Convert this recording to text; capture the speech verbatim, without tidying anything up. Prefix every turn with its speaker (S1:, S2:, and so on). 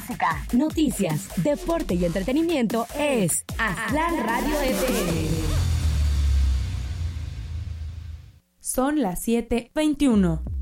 S1: música, noticias, deporte y entretenimiento es Aztlán Radio F M.
S2: Son las siete veintiuno.